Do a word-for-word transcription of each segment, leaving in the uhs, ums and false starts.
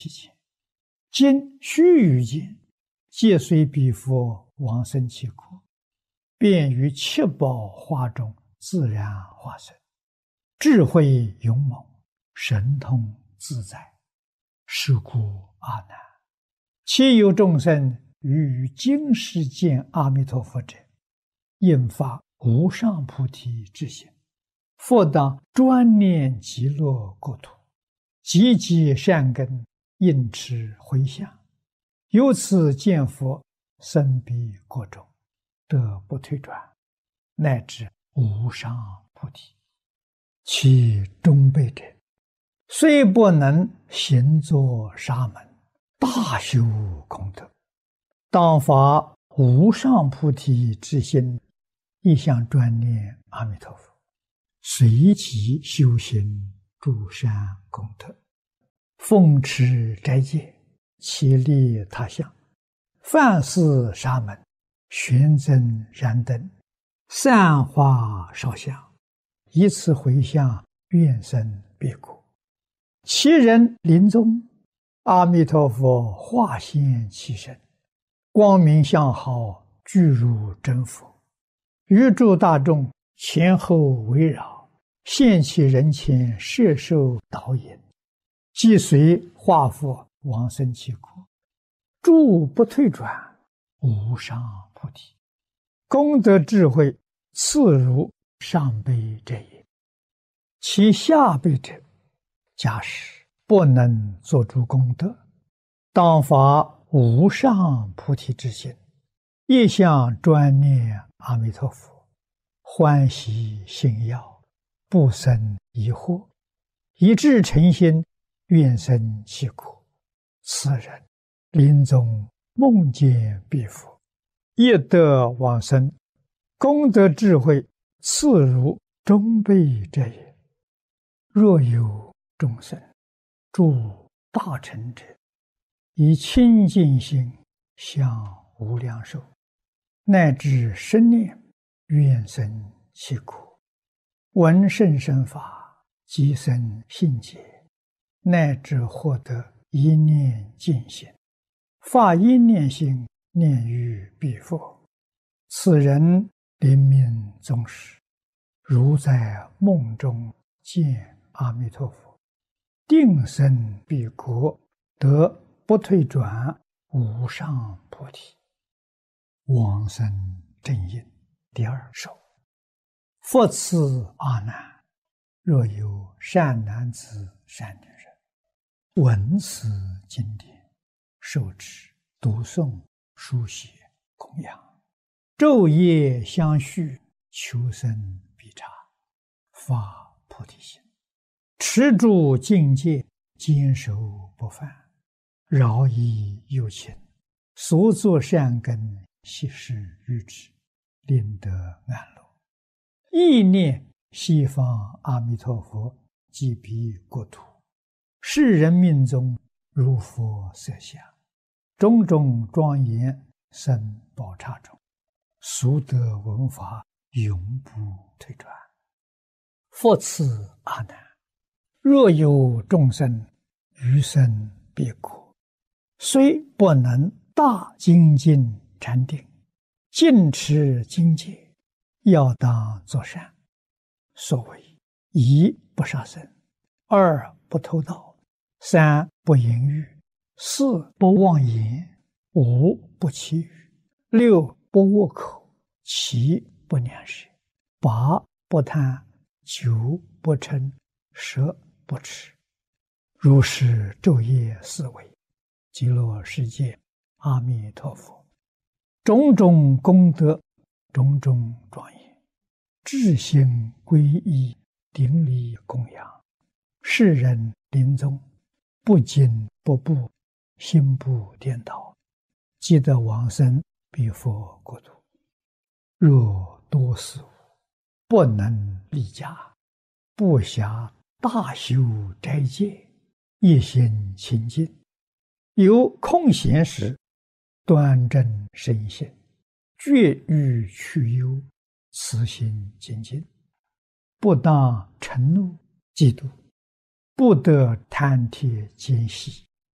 提前。今须臾间，皆随彼佛往生其国，便于七宝花中自然化身，智慧勇猛，神通自在。是故阿难，其有众生于今世见阿弥陀佛者，应发无上菩提之心，复当专念极乐国土，积极善根，应持回向，由此见佛，生彼国中，得不退转，乃至无上菩提。其中辈者，虽不能行作沙门，大修功德，当发无上菩提之心，一向专念阿弥陀佛，随即修行诸善功德，奉持斋戒，其利他乡，饭施沙门，玄增燃灯，散花烧香，以此回向，愿生彼国。其人临终，阿弥陀佛化现其身，光明相好，具如真佛，于诸大众前后围绕，现其人前，摄受导引，即随化佛往生其国，诸不退转，无上菩提，功德智慧次如上辈者也。其下辈者，假使不能作诸功德，当发无上菩提之心，一向专念阿弥陀佛，欢喜信要，不生疑惑，以至诚心，愿生其国。此人临终梦见彼佛，业得往生，功德智慧次如中辈者也。若有众生诸大乘者，以清净心向无量寿，乃至生念，愿生其国，闻甚深法，即生信解，乃至获得一念净心，发一念心，念于彼佛。此人临命终时，如在梦中见阿弥陀佛，定生彼国，得不退转，无上菩提。往生正因第二首。复次阿难，若有善男子善女人，闻此经典，受持读诵书写供养，昼夜相续，求生必察，发菩提心，持住境界，坚守不犯，饶益有情，所作善根，悉施于之，令得安乐。意念西方阿弥陀佛即彼国土，世人命中如佛色相，种种庄严生宝刹中，俗得闻法，永不退转。复次阿难，若有众生于生彼国，虽不能大精进禅定，尽持精戒，要当作善。所谓一不杀生，二不偷盗，三不淫欲，四不妄言，五不绮语，六不恶口，七不两舌，八不贪，九不嗔，十不痴。如是昼夜思维，极乐世界阿弥陀佛，种种功德，种种庄严，至心皈依，顶礼供养，世人临终不惊不怖，心不颠倒，即得往生彼佛国土。若多事物不能立家，不暇大修斋戒，一心清净，有空闲时，端正身心，绝欲去忧，慈心精进，不当嗔怒嫉妒，不得贪帖奸喜，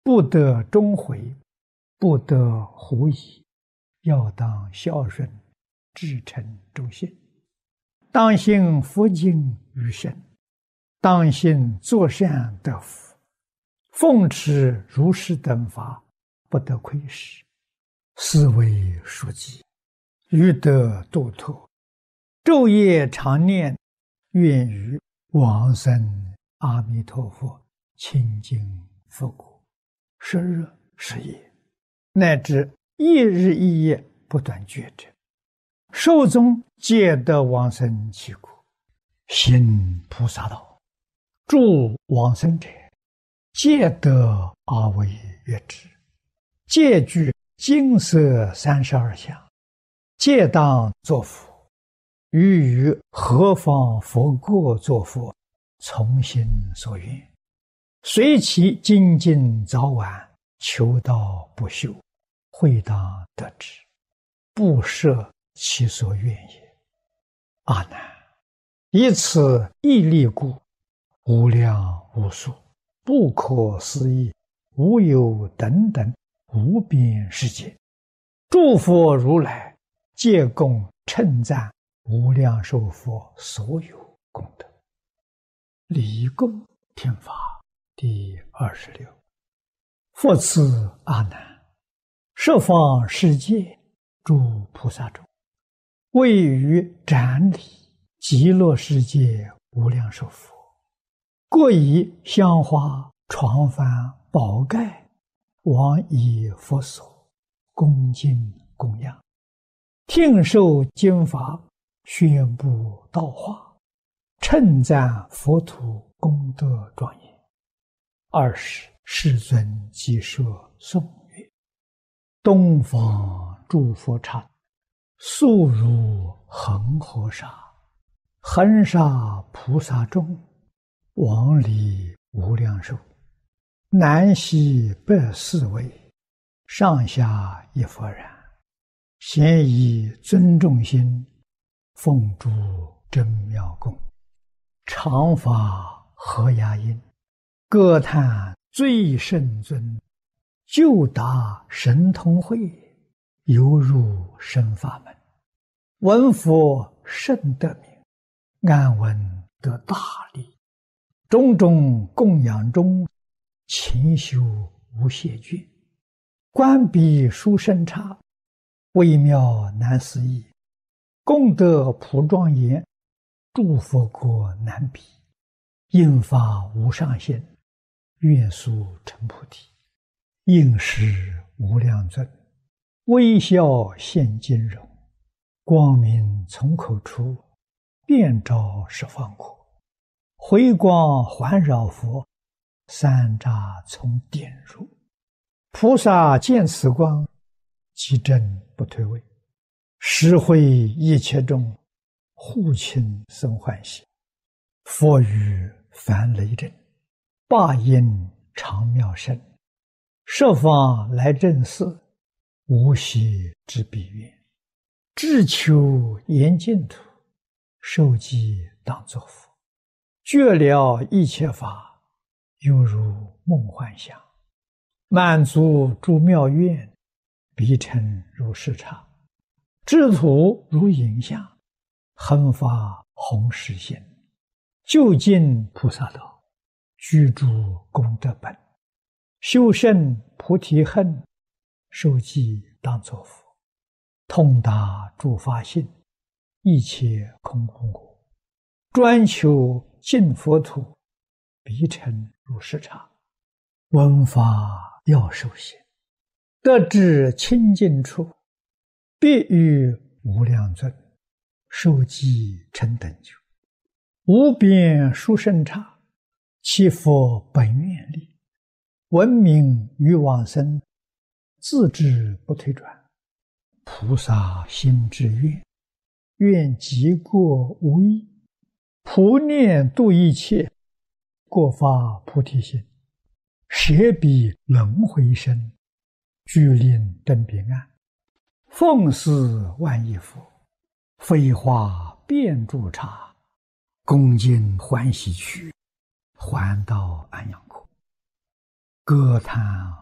不得终悔，不得狐疑，要当孝顺，至诚忠信，当信佛经于身，当信作善得福，奉持如是等法，不得亏失，是为书记，欲得度脱，昼夜常念，愿于往生阿弥陀佛清净佛国，十日十夜，乃至一日一夜不断觉者，寿终皆得往生其国，行菩萨道，助往生者，皆得阿惟越致，皆具金色三十二相，皆当作佛。于于何方佛国作佛，从心所愿，随其精进早晚，求道不休，会当得之，不设其所愿也。阿难，以此毅力故，无量无数，不可思议，无有等等无边世界，诸佛如来皆共称赞无量寿佛所有功德。离供听法第二十六。复次阿难，十方世界诸菩萨中，位于展礼极乐世界无量寿佛，各以香花床幡宝盖往以佛所，恭敬供养，听受经法，宣布道化，称赞佛土功德庄严。二十世尊即说颂曰：东方诸佛刹，速如恒河沙，恒沙菩萨众，往礼无量寿，南西北四围，上下一佛然，咸以尊重心，奉诸真妙供，常法和雅音，歌叹最圣尊，就达神通会，犹入深法门，闻佛甚得名，安闻得大利，种种供养中，勤修无懈倦，观彼殊胜刹，微妙难思议，功德普庄严，诸佛国难比，应发无上限，愿速成菩提。应时无量尊，微笑现金容，光明从口出，遍照十方国，回光环绕佛，三匝从点入，菩萨见此光，即正不退位，实会一切众，护亲生欢喜。佛语梵雷震，霸音长妙声，十方来正寺，无息之彼愿，至求严净土，受记当作佛，觉了一切法，犹如梦幻想，满足诸妙愿，彼成如是刹，智土如影像，恒发弘誓心，究竟菩萨道，居住功德本，修胜菩提恨，受记当作佛，通达诸法性，一切空空果，专求净佛土，彼成如是刹，闻法要受行，得至清净处，必与无量尊，受记成等觉，无边殊胜刹，其佛本愿力，闻名于往生，自知不退转，菩萨心之愿，愿极过无异，普念度一切，过发菩提心，舍彼轮回身，具令登彼岸，奉事万亿佛，飞花遍诸刹，恭敬欢喜去，还到安阳国，歌叹